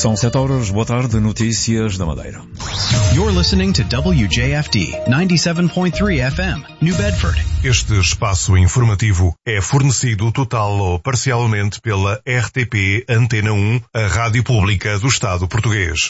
São 7h, boa tarde, notícias da Madeira. You're listening to WJFD 97.3 FM, New Bedford. Este espaço informativo é fornecido total ou parcialmente pela RTP Antena 1, a rádio pública do Estado português.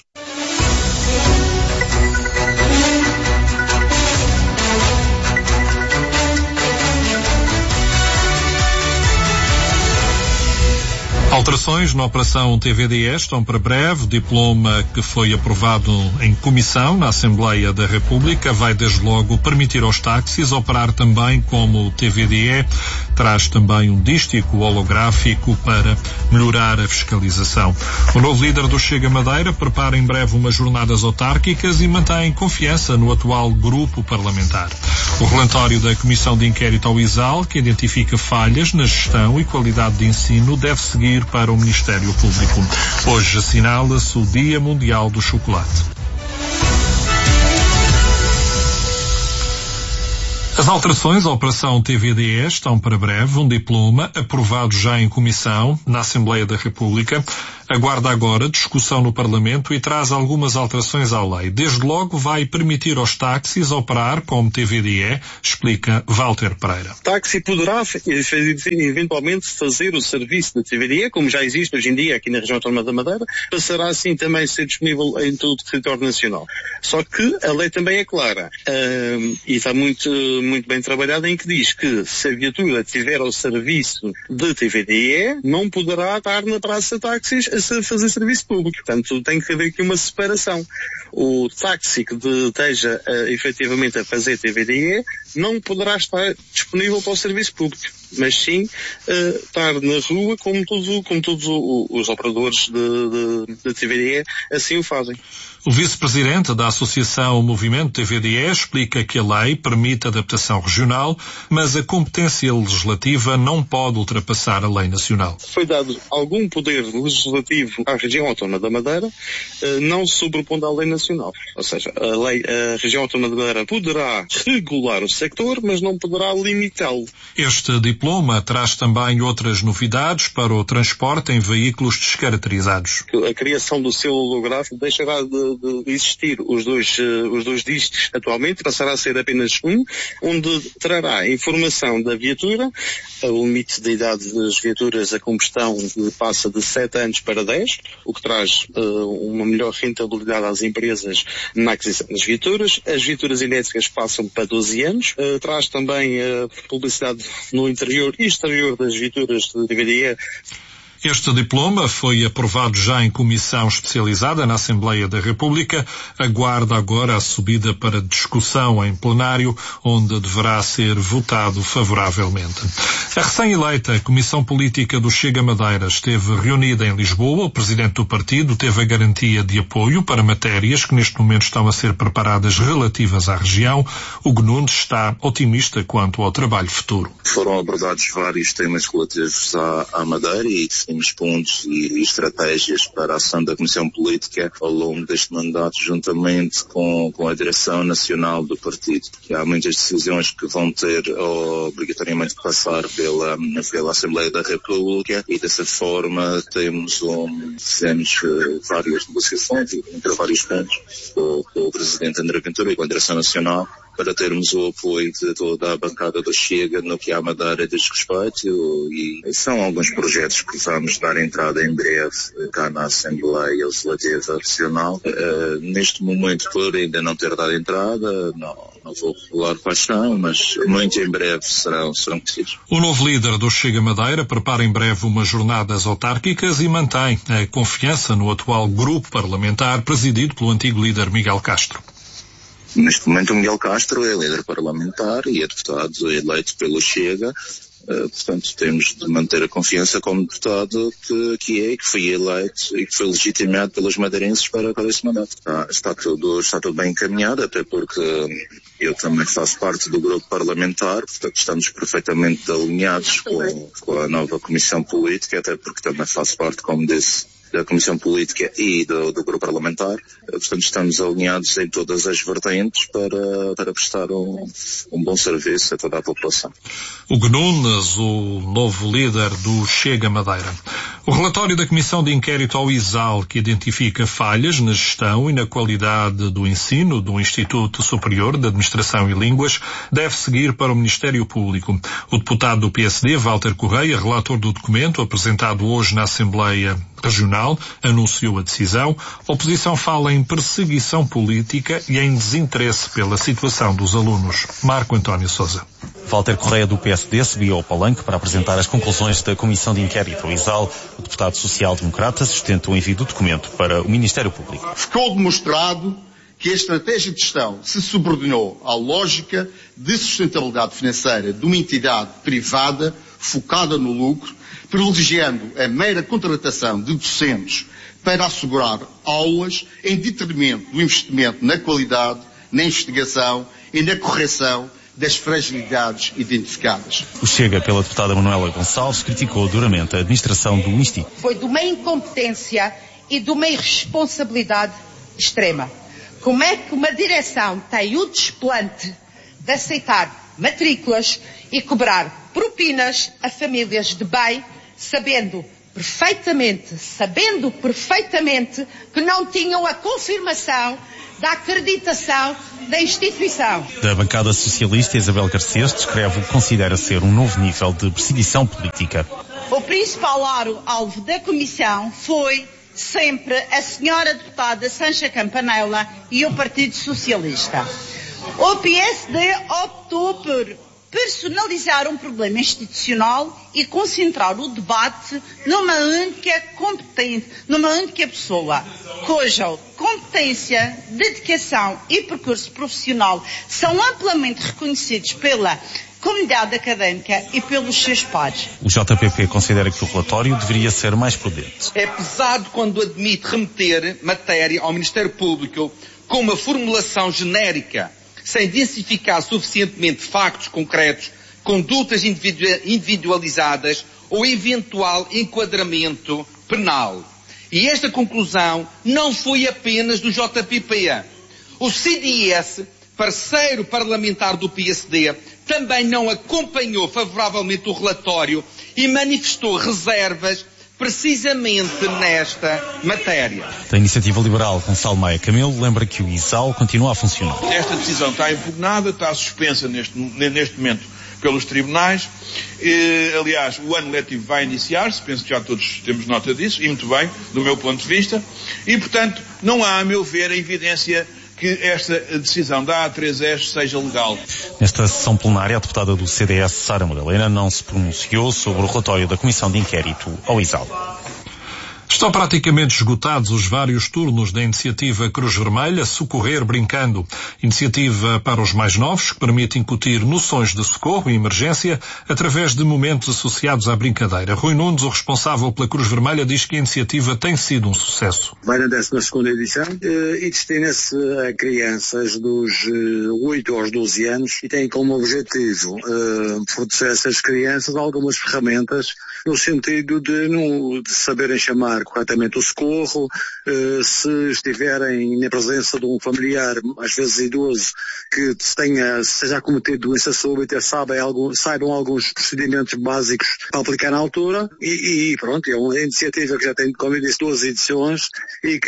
Alterações na operação TVDE estão para breve. O diploma que foi aprovado em comissão na Assembleia da República vai desde logo permitir aos táxis operar também como TVDE. Traz também um dístico holográfico para melhorar a fiscalização. O novo líder do Chega Madeira prepara em breve umas jornadas autárquicas e mantém confiança no atual grupo parlamentar. O relatório da Comissão de Inquérito ao ISAL, que identifica falhas na gestão e qualidade de ensino, deve seguir para o Ministério Público. Hoje assinala-se o Dia Mundial do Chocolate. As alterações à operação TVDE estão para breve. Um diploma aprovado já em comissão na Assembleia da República aguarda agora discussão no Parlamento e traz algumas alterações à lei. Desde logo vai permitir aos táxis operar como TVDE, explica Walter Pereira. O táxi poderá eventualmente fazer o serviço de TVDE, como já existe hoje em dia aqui na região autónoma da Madeira, passará assim também a ser disponível em todo o território nacional. Só que a lei também é clara e está muito bem trabalhada, em que diz que se a viatura tiver ao serviço de TVDE, não poderá estar na praça táxis a fazer serviço público. Portanto, tem que haver aqui uma separação. O táxi que esteja efetivamente a fazer TVDE não poderá estar disponível para o serviço público, mas sim estar na rua como todos os operadores de TVDE assim o fazem. O vice-presidente da Associação Movimento TVDE explica que a lei permite adaptação regional, mas a competência legislativa não pode ultrapassar a lei nacional. Foi dado algum poder legislativo à região autónoma da Madeira, não sobrepondo à lei nacional. Ou seja, a região autónoma da Madeira poderá regular o sector, mas não poderá limitá-lo. Este diploma traz também outras novidades para o transporte em veículos descaracterizados. A criação do selo holográfico deixará de existir os dois dísticos atualmente, passará a ser apenas um, onde trará informação da viatura. O limite de idade das viaturas a combustão passa de 7 anos para 10, o que traz uma melhor rentabilidade às empresas na aquisição das viaturas. As viaturas elétricas passam para 12 anos. Traz também publicidade no interior e exterior das viaturas de TVDE. Este diploma foi aprovado já em comissão especializada na Assembleia da República. Aguarda agora a subida para discussão em plenário, onde deverá ser votado favoravelmente. A recém-eleita Comissão Política do Chega Madeira esteve reunida em Lisboa. O presidente do partido teve a garantia de apoio para matérias que neste momento estão a ser preparadas relativas à região. Hugo Nunes está otimista quanto ao trabalho futuro. Foram abordados vários temas relativos à Madeira e temos pontos e estratégias para a ação da Comissão Política ao longo deste mandato, juntamente com a direção nacional do partido. Que há muitas decisões que vão ter obrigatoriamente que passar pela Assembleia da República e dessa forma fizemos várias negociações entre vários pontos com o Presidente André Ventura e com a direção nacional, para termos o apoio de toda a bancada do Chega no que a Madeira diz respeito, e são alguns projetos que vamos dar entrada em breve cá na Assembleia Legislativa Nacional. Neste momento, por ainda não ter dado entrada, não vou revelar quais são, mas muito em breve serão conhecidos. O novo líder do Chega Madeira prepara em breve umas jornadas autárquicas e mantém a confiança no atual grupo parlamentar presidido pelo antigo líder Miguel Castro. Neste momento o Miguel Castro é líder parlamentar e é deputado eleito pelo Chega. Portanto, temos de manter a confiança como deputado que foi eleito e que foi legitimado pelos madeirenses para esse mandato. Está tudo bem encaminhado, até porque eu também faço parte do grupo parlamentar, portanto estamos perfeitamente alinhados com a nova Comissão Política, até porque também faço parte, como disse, da Comissão Política e do grupo parlamentar. Portanto, estamos alinhados em todas as vertentes para prestar um bom serviço a toda a população. Hugo Nunes, o novo líder do Chega Madeira. O relatório da Comissão de Inquérito ao ISAL, que identifica falhas na gestão e na qualidade do ensino do Instituto Superior de Administração e Línguas, deve seguir para o Ministério Público. O deputado do PSD, Walter Correia, relator do documento apresentado hoje na Assembleia Regional, anunciou a decisão. A oposição fala em perseguição política e em desinteresse pela situação dos alunos. Marco António Sousa. Walter Correia, do PSD, subiu ao palanque para apresentar as conclusões da Comissão de Inquérito ao ISAL. O deputado social-democrata sustenta o envio do documento para o Ministério Público. Ficou demonstrado que a estratégia de gestão se subordinou à lógica de sustentabilidade financeira de uma entidade privada focada no lucro, privilegiando a mera contratação de docentes para assegurar aulas em detrimento do investimento na qualidade, na investigação e na correção das fragilidades identificadas. O Chega, pela deputada Manuela Gonçalves, criticou duramente a administração do Instituto. Foi de uma incompetência e de uma irresponsabilidade extrema. Como é que uma direção tem o desplante de aceitar matrículas e cobrar propinas a famílias de bem, sabendo perfeitamente que não tinham a confirmação da acreditação da instituição. Da bancada socialista, Isabel Garcês descreve o que considera ser um novo nível de perseguição política. O principal alvo da Comissão foi sempre a senhora deputada Sancha Campanella e o Partido Socialista. O PSD optou por personalizar um problema institucional e concentrar o debate numa única pessoa, cuja competência, dedicação e percurso profissional são amplamente reconhecidos pela comunidade académica e pelos seus pares. O JPP considera que o relatório deveria ser mais prudente. É pesado quando admite remeter matéria ao Ministério Público com uma formulação genérica, sem densificar suficientemente factos concretos, condutas individualizadas ou eventual enquadramento penal. E esta conclusão não foi apenas do JPP. O CDS, parceiro parlamentar do PSD, também não acompanhou favoravelmente o relatório e manifestou reservas precisamente nesta matéria. Da Iniciativa Liberal, Gonçalo Maia Camilo lembra que o ISAL continua a funcionar. Esta decisão está impugnada, está suspensa neste momento pelos tribunais. Aliás, o ano letivo vai iniciar-se, penso que já todos temos nota disso, e muito bem, do meu ponto de vista, e portanto não há, a meu ver, a evidência que esta decisão da A3S seja legal. Nesta sessão plenária, a deputada do CDS, Sara Madalena, não se pronunciou sobre o relatório da Comissão de Inquérito ao ISAL. Estão praticamente esgotados os vários turnos da iniciativa Cruz Vermelha Socorrer Brincando, iniciativa para os mais novos que permite incutir noções de socorro e emergência através de momentos associados à brincadeira. Rui Nunes, o responsável pela Cruz Vermelha, diz que a iniciativa tem sido um sucesso. Vai na 12ª edição e destina-se a crianças dos 8 aos 12 anos e tem como objetivo fornecer a essas crianças algumas ferramentas no sentido de saberem chamar corretamente o socorro, se estiverem na presença de um familiar, às vezes idoso, que seja cometido doença súbita, saibam alguns procedimentos básicos para aplicar na altura e pronto, é uma iniciativa que já tem, como eu disse, 12 edições e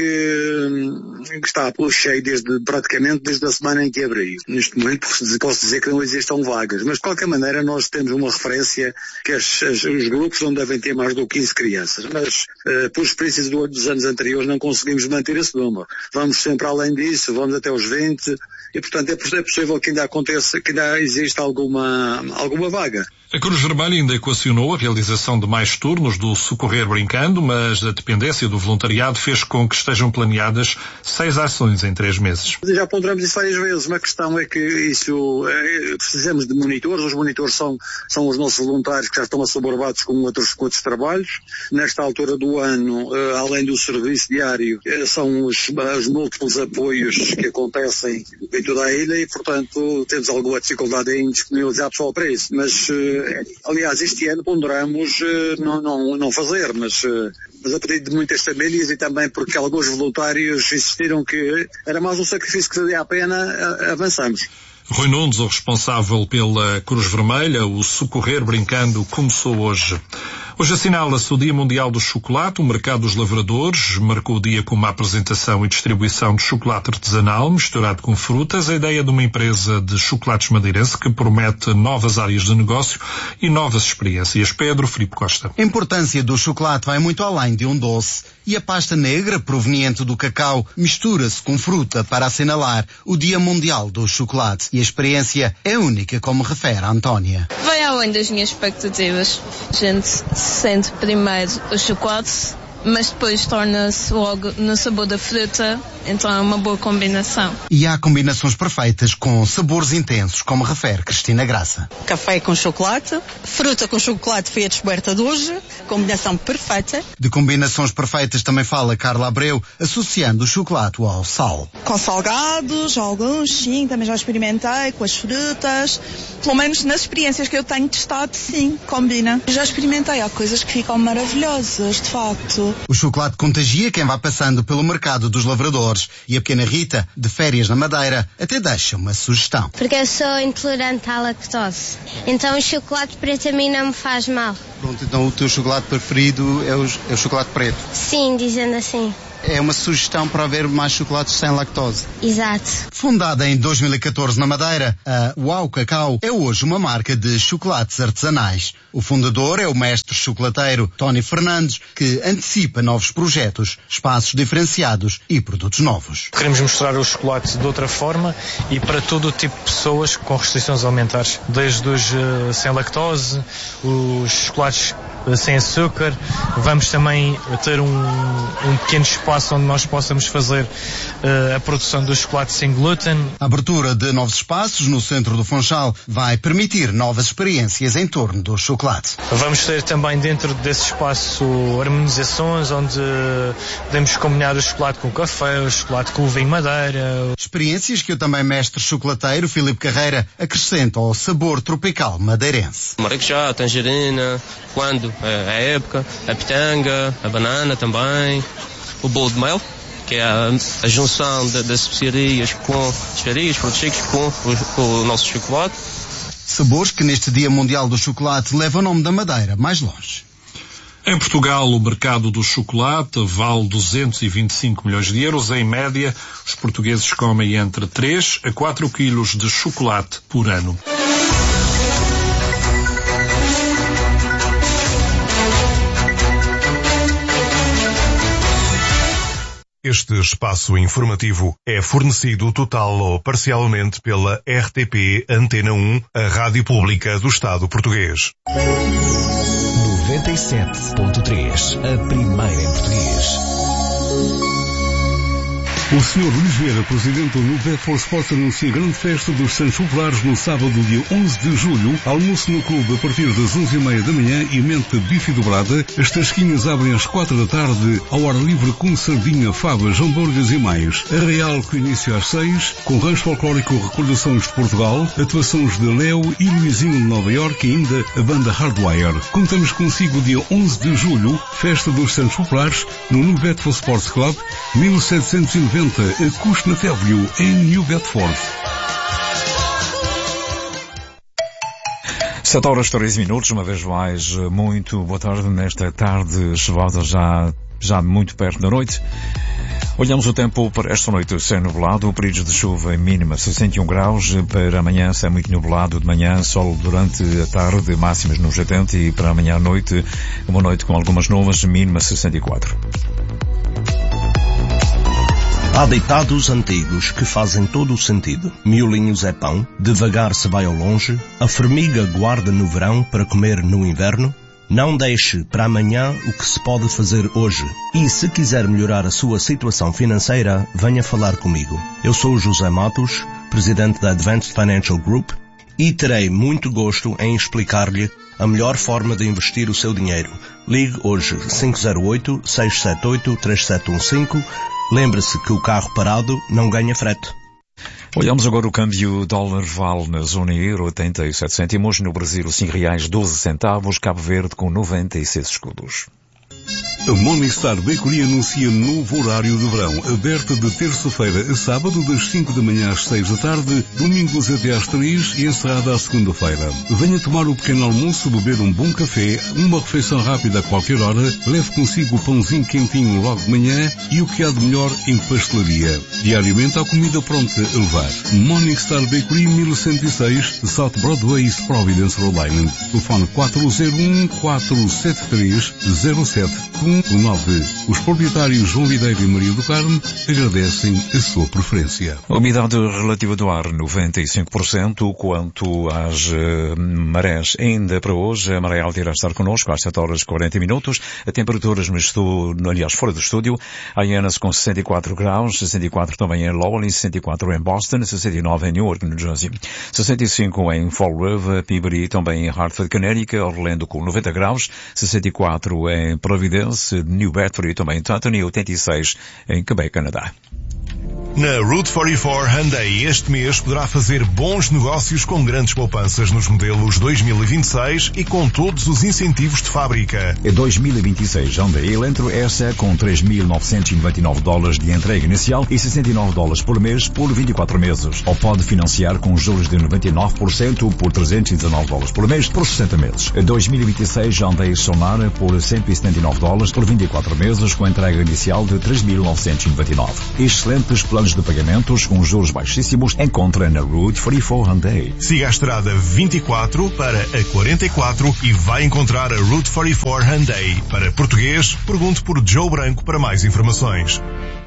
que está cheio praticamente desde a semana em que abriu. Neste momento posso dizer que não existam vagas, mas de qualquer maneira nós temos uma referência que os grupos não devem ter mais do que 15 crianças, mas por experiências dos anos anteriores não conseguimos manter esse número. Vamos sempre além disso, vamos até os 20 e portanto é possível que ainda aconteça, que ainda exista alguma vaga. A Cruz Vermelha ainda equacionou a realização de mais turnos do Socorrer Brincando, mas a dependência do voluntariado fez com que estejam planeadas 6 ações em 3 meses. Já ponderamos isso várias vezes. Uma questão é que precisamos de monitores. Os monitores são os nossos voluntários que já estão assoberbados com outros trabalhos. Nesta altura do ano, além do serviço diário, são os múltiplos apoios que acontecem em toda a ilha e, portanto, temos alguma dificuldade em disponibilizar pessoal para isso. Mas aliás, este ano ponderamos não fazer, mas a pedido de muitas famílias e também porque alguns voluntários insistiram que era mais um sacrifício que valia a pena, avançamos. Rui Nunes, o responsável pela Cruz Vermelha, o Socorrer Brincando, começou hoje. Hoje assinala-se o Dia Mundial do Chocolate. O Mercado dos Lavradores marcou o dia com uma apresentação e distribuição de chocolate artesanal misturado com frutas. A ideia de uma empresa de chocolates madeirense que promete novas áreas de negócio e novas experiências. Pedro Filipe Costa. A importância do chocolate vai muito além de um doce. E a pasta negra, proveniente do cacau, mistura-se com fruta para assinalar o Dia Mundial do Chocolate. E a experiência é única, como refere a Antónia. Vai além das minhas expectativas. A gente sente primeiro o chocolate, mas depois torna-se logo no sabor da fruta, então é uma boa combinação. E há combinações perfeitas com sabores intensos, como refere Cristina Graça. Café com chocolate, fruta com chocolate foi a descoberta de hoje, combinação perfeita. De combinações perfeitas também fala Carla Abreu, associando o chocolate ao sal. Com salgados, alguns sim, também já experimentei, com as frutas, pelo menos nas experiências que eu tenho testado, sim, combina. Já experimentei, há coisas que ficam maravilhosas, de facto. O chocolate contagia quem vai passando pelo mercado dos lavradores e a pequena Rita, de férias na Madeira, até deixa uma sugestão. Porque eu sou intolerante à lactose, então o chocolate preto a mim não me faz mal. Pronto, então o teu chocolate preferido é o chocolate preto? Sim, dizendo assim. É uma sugestão para haver mais chocolates sem lactose. Exato. Fundada em 2014 na Madeira, a Uau Cacau é hoje uma marca de chocolates artesanais. O fundador é o mestre chocolateiro Tony Fernandes, que antecipa novos projetos, espaços diferenciados e produtos novos. Queremos mostrar o chocolate de outra forma e para todo o tipo de pessoas com restrições alimentares, desde os sem lactose, os chocolates sem açúcar. Vamos também ter um pequeno espaço onde nós possamos fazer a produção do chocolate sem glúten. A abertura de novos espaços no centro do Funchal vai permitir novas experiências em torno do chocolate. Vamos ter também dentro desse espaço harmonizações onde podemos combinar o chocolate com o café, o chocolate com o vinho madeira. Experiências que o também mestre chocolateiro Filipe Carreira acrescenta ao sabor tropical madeirense. Maracujá, tangerina, quando é a época, a pitanga, a banana também, o bolo de mel, que é a junção das especiarias com especiarias, frutos secos com o nosso chocolate. Sabores que neste Dia Mundial do Chocolate levam o nome da Madeira mais longe. Em Portugal, o mercado do chocolate vale 225 milhões de euros. Em média, os portugueses comem entre 3 a 4 quilos de chocolate por ano. Este espaço informativo é fornecido total ou parcialmente pela RTP Antena 1, a Rádio Pública do Estado Português. 97.3, a primeira em português. O Sr. Luís Vieira, presidente do Nubet for Sports, anuncia a grande festa dos Santos Populares no sábado, dia 11 de julho. Almoço no clube a partir das 11h30 da manhã e mente bife dobrada. As tasquinhas abrem às 4 da tarde, ao ar livre com sardinha, favas, hambúrgueres e mais. Arraial com início às 6, com rancho folclórico Recordações de Portugal, atuações de Léo e Luizinho de Nova Iorque e ainda a banda Hardwire. Contamos consigo dia 11 de julho, festa dos Santos Populares, no Nubet for Sports Club, 1790. A Cusnatévio, em New Bedford. 7 horas 13 minutos, uma vez mais, muito boa tarde nesta tarde chuvosa, já muito perto da noite. Olhamos o tempo para esta noite sem nublado, períodos de chuva em mínima 61 graus, para amanhã sem muito nublado, de manhã sol durante a tarde, máximas nos 70 e para amanhã à noite, uma noite com algumas nuvens, mínima 64. Há ditados antigos que fazem todo o sentido. Miolinhos é pão, devagar se vai ao longe, a formiga guarda no verão para comer no inverno. Não deixe para amanhã o que se pode fazer hoje. E se quiser melhorar a sua situação financeira, venha falar comigo. Eu sou o José Matos, presidente da Advanced Financial Group, e terei muito gosto em explicar-lhe a melhor forma de investir o seu dinheiro. Ligue hoje 508-678-3715. Lembre-se que o carro parado não ganha frete. Olhamos agora o câmbio dólar vale na zona euro 87 cêntimos, no Brasil R$5,12, Cabo Verde com 96 escudos. A Morningstar Bakery anuncia novo horário de verão, aberta de terça-feira a sábado, das 5 da manhã às 6 da tarde, domingos até às 3 e encerrada à segunda-feira. Venha tomar o pequeno almoço, beber um bom café, uma refeição rápida a qualquer hora, leve consigo o pãozinho quentinho logo de manhã e o que há de melhor em pastelaria. Diariamente há comida pronta a levar. Morningstar Bakery 1106, South Broadway, East Providence, Rhode Island. Telefone 401-473-0719. Os proprietários João Videira e Maria do Carmo agradecem a sua preferência. Umidade relativa do ar 95%. Quanto às marés, ainda para hoje, a maré alta irá estar connosco às 7 horas e 40 minutos. A temperaturas fora do estúdio, Hyannis com 64 graus, 64 também em Lowell, 64 em Boston, 69 em Newark, New Jersey, 65 em Fall River, Peabody, também em Hartford, Connecticut, Orlando com 90 graus, 64 em Providence, New Bedford e também em Taunton e 86 em Quebec, Canadá. Na Route 44 Hyundai este mês poderá fazer bons negócios com grandes poupanças nos modelos 2026 e com todos os incentivos de fábrica. Em 2026, Hyundai Elantra S com $3.999 de entrega inicial e $69 por mês por 24 meses. Ou pode financiar com juros de 99% por $319 por mês por 60 meses. Em 2026, Hyundai Sonara por $179 por 24 meses com entrega inicial de $3.999. Excelentes planos de pagamentos com juros baixíssimos encontra na Route 44 Hyundai. Siga a estrada 24 para a 44 e vai encontrar a Route 44 Hyundai. Para português, pergunte por Joe Branco para mais informações.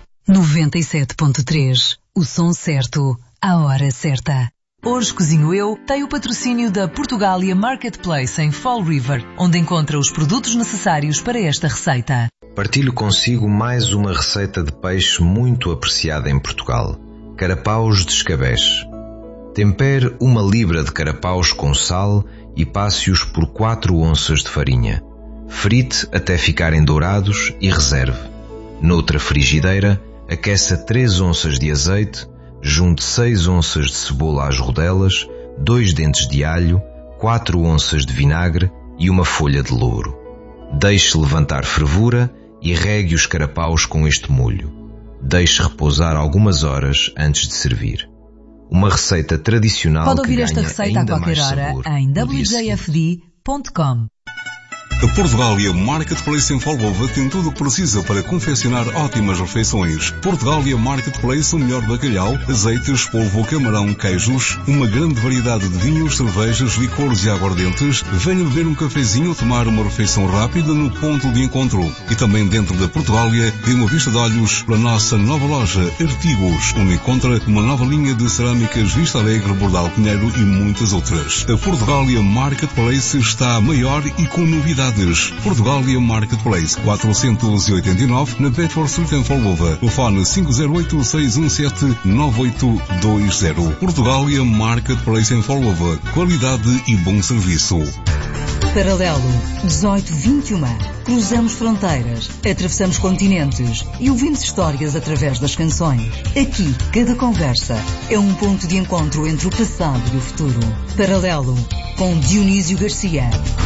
97.3. O som certo, a hora certa. Hoje Cozinho Eu tem o patrocínio da Portugália Marketplace em Fall River, onde encontra os produtos necessários para esta receita. Partilho consigo mais uma receita de peixe muito apreciada em Portugal. Carapaus de escabeche. Tempere 1 libra de carapaus com sal e passe-os por 4 onças de farinha. Frite até ficarem dourados e reserve. Noutra frigideira, aqueça 3 onças de azeite, junte 6 onças de cebola às rodelas, 2 dentes de alho, 4 onças de vinagre e uma folha de louro. Deixe levantar fervura e regue os carapaus com este molho. Deixe repousar algumas horas antes de servir. Uma receita tradicional Pode ouvir que esta ganha receita a ainda qualquer mais hora sabor em no dia seguinte. wjfd.com. A Portugália Marketplace em Folgova tem tudo o que precisa para confeccionar ótimas refeições. Portugália Marketplace, o melhor bacalhau, azeites, polvo, camarão, queijos, uma grande variedade de vinhos, cervejas, licores e aguardentes. Venha beber um cafezinho ou tomar uma refeição rápida no ponto de encontro. E também dentro da Portugália, dê uma vista de olhos para a nossa nova loja Artigos, onde encontra uma nova linha de cerâmicas Vista Alegre, Bordal Pinheiro e muitas outras. A Portugália Marketplace está maior e com novidades. Portugália Marketplace 489 na Bedford Street em Folgova. Telefone 508-617-9820. Portugália Marketplace em Folgova. Qualidade e bom serviço. Paralelo 1821. Cruzamos fronteiras, atravessamos continentes e ouvimos histórias através das canções. Aqui, cada conversa é um ponto de encontro entre o passado e o futuro. Paralelo com Dionísio Garcia.